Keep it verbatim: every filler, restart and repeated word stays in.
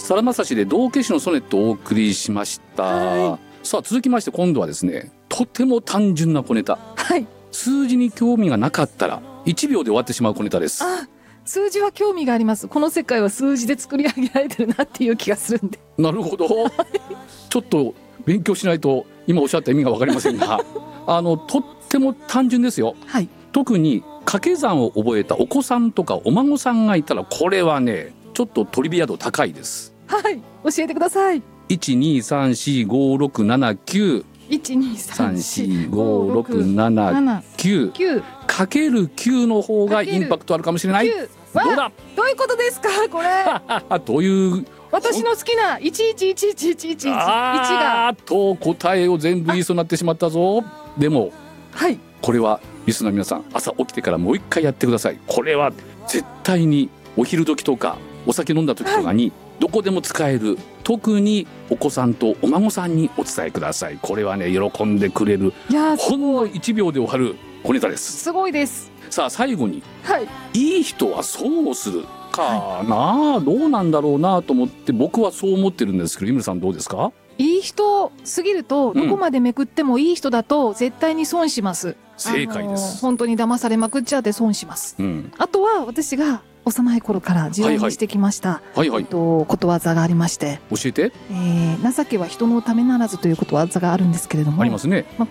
さだまさしで道化師のソネットをお送りしました、 はさあ続きまして今度はですね、とても単純な小ネタ、 はい。 数字に興味がなかったらいちびょうで終わってしまう小ネタです。 あ、数字は興味があります。この世界は数字で作り上げられてるなっていう気がするんで。 なるほどちょっと勉強しないと今おっしゃった意味が分かりませんがあのとっても単純ですよ。 はい。 特に掛け算を覚えたお子さんとかお孫さんがいたらこれはねちょっとトリビア度高いです。 はい。教えてください。 いちにさんしごろくななきゅういちにさんしごろくななきゅうきゅうかけるきゅうの方がインパクトあるかもしれない。 きゅうどうだどういうことですかこれという私の好きないちいちいちいちいちいちいちあーっと答えを全部言いそうになってしまったぞ。でもはいこれはリスナーの皆さん朝起きてからもう一回やってください。これは絶対にお昼時とかお酒飲んだ時とかにどこでも使える、特にお子さんとお孫さんにお伝えください。これはね喜んでくれるいやほんのいちびょうで終わる小ネタです。 すごいです。 さあ最後にはいいい人は損をするかな、どうなんだろうなと思って僕はそう思ってるんですけど、井村さんどうですか？ いい人すぎるとうんどこまでめくってもいい人だと絶対に損します。 正解であのす。 本当に騙されまくっちゃって損します。 うん、 あとは私が幼い頃から自由にしてきました、 はいはいえっと、ことわざがありまして、 教えて。 えー情けは人のためならずということわざがあるんですけれども、 ありますね。 まあ、